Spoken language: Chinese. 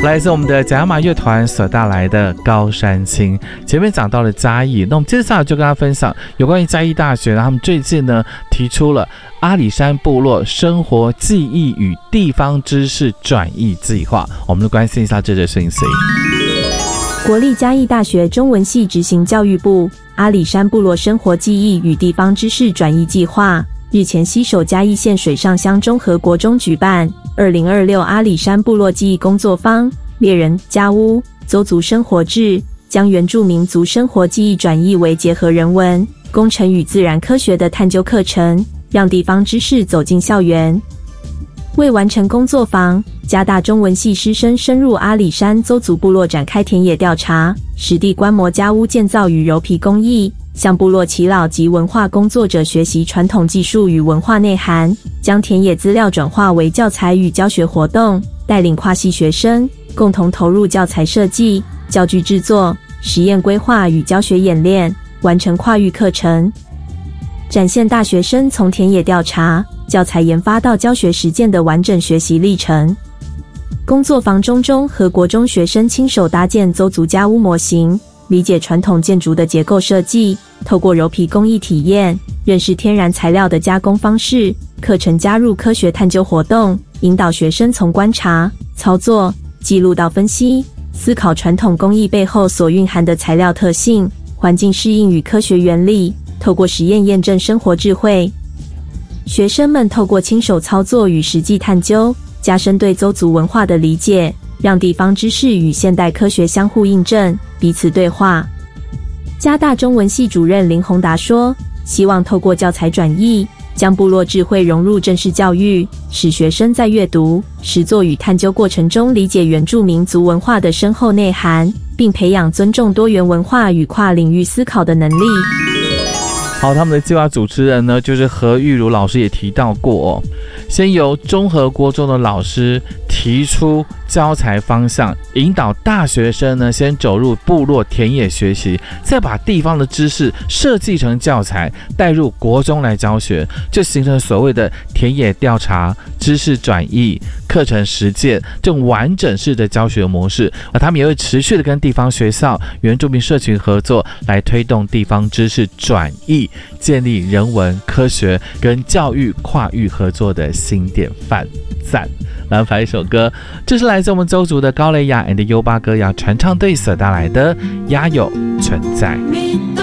来自我们的甲雅马乐团所带来的高山青。前面讲到了嘉义，那我们接下来就跟大家分享有关于嘉义大学，他们最近呢提出了阿里山部落生活记忆与地方知识转译计划，我们来关心一下这则讯息。 国立嘉义大学中文系执行教育部阿里山部落生活记忆与地方知识转译计划日前携手嘉义县水上乡中和国中举办2026阿里山部落记忆工作坊，猎人、家屋、邹族生活志，将原住民族生活记忆转译为结合人文、工程与自然科学的探究课程，让地方知识走进校园。为完成工作坊，嘉大中文系师生深入阿里山邹族部落展开田野调查，实地观摩家屋建造与鞣皮工艺，向部落耆老及文化工作者学习传统技术与文化内涵，将田野资料转化为教材与教学活动，带领跨系学生共同投入教材设计、教具制作、实验规划与教学演练，完成跨域课程，展现大学生从田野调查、教材研发到教学实践的完整学习历程。工作坊中和国中学生亲手搭建邹族家屋模型，理解传统建筑的结构设计，透过鞣皮工艺体验，认识天然材料的加工方式。课程加入科学探究活动，引导学生从观察、操作、记录到分析，思考传统工艺背后所蕴含的材料特性、环境适应与科学原理，透过实验验证生活智慧。学生们透过亲手操作与实际探究，加深对邹族文化的理解，让地方知识与现代科学相互印证，彼此对话。嘉大中文系主任林宏达说，希望透过教材转译，将部落智慧融入正式教育，使学生在阅读、实作与探究过程中理解原住民族文化的深厚内涵，并培养尊重多元文化与跨领域思考的能力。 好，他们的计划主持人呢，就是何玉如老师也提到过先由中和国中的老师提出教材方向，引导大学生呢先走入部落田野学习，再把地方的知识设计成教材，带入国中来教学，就形成所谓的田野调查、知识转译、课程实践这种完整式的教学模式。而他们也会持续的跟地方学校、原住民社群合作，来推动地方知识转译，建立人文、科学跟教育跨域合作的新典范。赞！来排一首歌，这是来自我们邹族的高蕾雅 and 优巴歌谣传唱队所带来的《鸦有存在》。